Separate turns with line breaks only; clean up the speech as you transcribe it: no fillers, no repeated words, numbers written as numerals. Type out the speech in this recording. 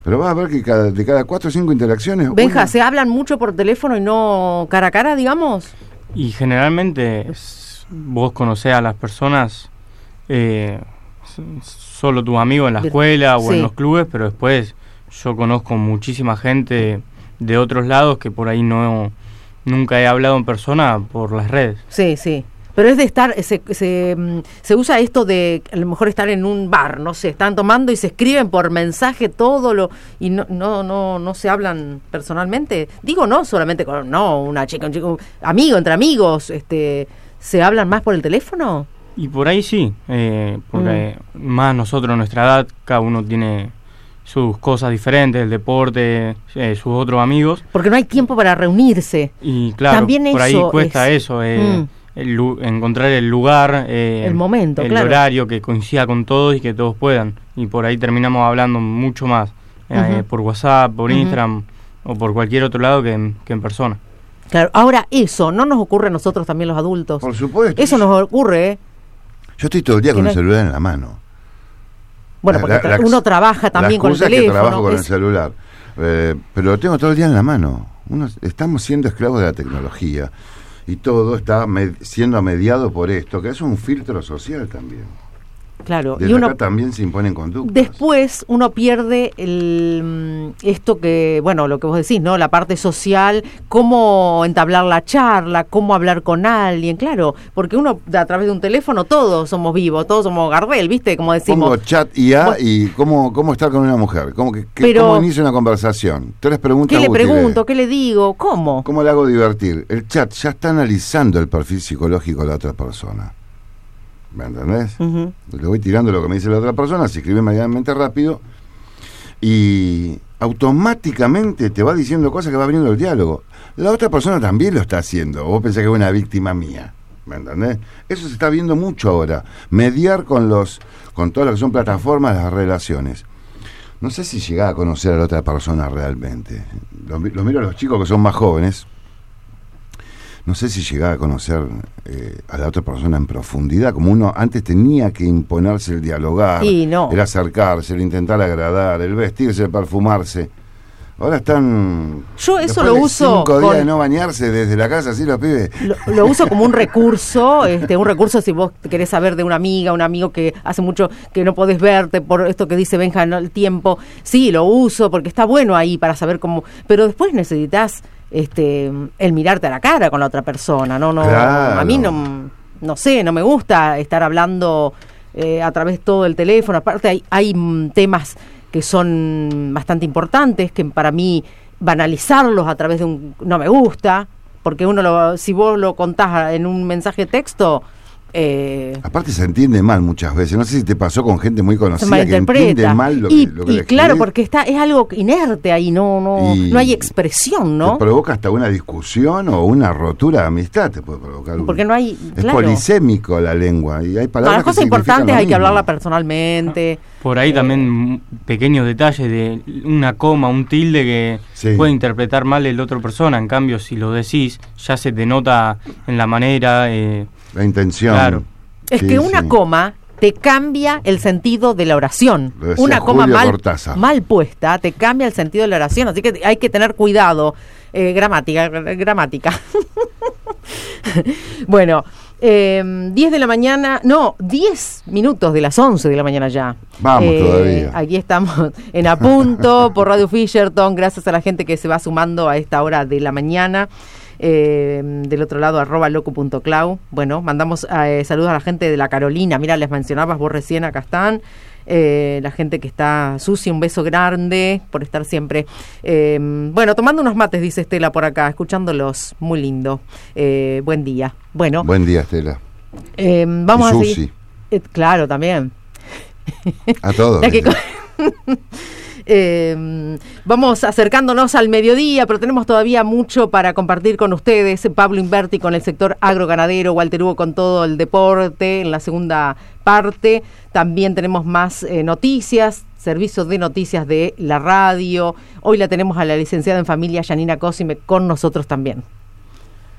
Pero vas a ver que de cada 4 o 5 interacciones...
Benja, ¿se hablan mucho por teléfono y no cara a cara, digamos?
Y generalmente vos conocés a las personas, solo tus amigos en la escuela o en los clubes, pero después yo conozco muchísima gente de otros lados que por ahí nunca he hablado en persona por las redes.
Sí, sí. Pero es de estar, se usa esto de a lo mejor estar en un bar, no sé, están tomando y se escriben por mensaje y no se hablan personalmente. Digo, no solamente con una chica, un chico, entre amigos, ¿se hablan más por el teléfono?
Y por ahí sí, porque más nosotros, nuestra edad, cada uno tiene sus cosas diferentes, el deporte, sus otros amigos. Porque
no hay tiempo para reunirse.
Y claro, también por ahí cuesta encontrar el lugar,
el momento,
el horario que coincida con todos y que todos puedan. Y por ahí terminamos hablando mucho más por WhatsApp, por Instagram o por cualquier otro lado que en persona.
Claro, ahora eso no nos ocurre a nosotros también los adultos.
Por supuesto.
Eso nos ocurre.
Yo estoy todo el día con el celular en la mano.
Bueno, porque uno trabaja también con el teléfono.
Que trabajo con el celular, pero lo tengo todo el día en la mano. Estamos siendo esclavos de la tecnología. Y todo está siendo mediado por esto, que es un filtro social también.
Claro.
Desde acá también se imponen conductas.
Después uno pierde esto que, bueno, lo que vos decís, ¿no? La parte social, cómo entablar la charla, cómo hablar con alguien, claro, porque uno a través de un teléfono todos somos vivos, todos somos Gardel, ¿viste? Como decimos.
Pongo chat IA y cómo estar con una mujer, cómo inicia una conversación. 3 preguntas
útiles. ¿Qué le pregunto?
¿Qué
¿Qué le digo? ¿Cómo?
¿Cómo le hago divertir? El chat ya está analizando el perfil psicológico de la otra persona. ¿Me entendés? Le voy tirando lo que me dice la otra persona, se escribe medianamente rápido y automáticamente te va diciendo cosas que va abriendo el diálogo. La otra persona también lo está haciendo. Vos pensás que es una víctima mía. ¿Me entendés? Eso se está viendo mucho ahora. Mediar con todas las que son plataformas de las relaciones. No sé si llegás a conocer a la otra persona realmente. Lo miro a los chicos que son más jóvenes. No sé si llegaba a conocer a la otra persona en profundidad, como uno antes tenía que imponerse el dialogar, el acercarse, el intentar agradar, el vestirse, el perfumarse. Ahora están...
Yo eso lo uso...
5 días de no bañarse desde la casa, así los pibes.
Lo uso como un recurso, un recurso si vos querés saber de una amiga, un amigo que hace mucho que no podés verte por esto que dice Benja, ¿no? El tiempo. Sí, lo uso porque está bueno ahí para saber cómo... Pero después necesitas... el mirarte a la cara con la otra persona, claro. A mí no sé, no me gusta estar hablando a través de todo el teléfono. Aparte hay temas que son bastante importantes que para mí banalizarlos a través de no me gusta, porque si vos lo contás en un mensaje de texto.
Aparte se entiende mal muchas veces. No sé si te pasó con gente muy conocida que entiende mal lo que le
claro, porque es algo inerte ahí, no hay expresión, ¿no?
Te provoca hasta una discusión o una rotura de amistad, te puede provocar.
Porque no hay,
es polisémico la lengua y hay palabras
las cosas importantes hay que hablarla personalmente.
Por ahí también pequeños detalles de una coma, un tilde que puede interpretar mal el otro persona. En cambio, si lo decís, ya se te nota en la manera.
La intención.
Claro.
Es que una coma te cambia el sentido de la oración. Una coma mal puesta te cambia el sentido de la oración. Así que hay que tener cuidado. Gramática. Bueno, 10 de la mañana, 10 minutos de las 11 de la mañana ya.
Vamos todavía.
Aquí estamos en A Punto por Radio Fisherton. Gracias a la gente que se va sumando a esta hora de la mañana. Del otro lado, @loco.clau. Bueno, mandamos saludos a la gente de la Carolina. Mira, les mencionabas vos recién, acá están. La gente que está sucia, un beso grande por estar siempre. Bueno, tomando unos mates, dice Estela por acá, escuchándolos, muy lindo. Buen día. Bueno.
Buen día, Estela.
Vamos a seguir. Claro, también.
A todos.
Vamos acercándonos al mediodía, pero tenemos todavía mucho para compartir con ustedes. Pablo Inverti con el sector agroganadero, Walter Hugo con todo el deporte en la segunda parte. También tenemos más noticias, servicios de noticias de la radio. Hoy la tenemos a la licenciada en familia Yanina Cosime con nosotros también.